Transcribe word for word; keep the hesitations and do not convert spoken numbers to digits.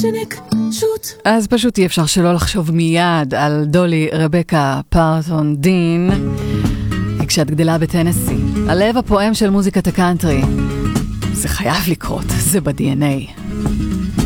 אז פשוט אי אפשר שלא לחשוב מיד על דולי רבקה פרטון דין, כשאת גדלה בטנסי, הלב הפועם של מוזיקת הקאנטרי. זה חייב לקרות, זה ב-די אן איי.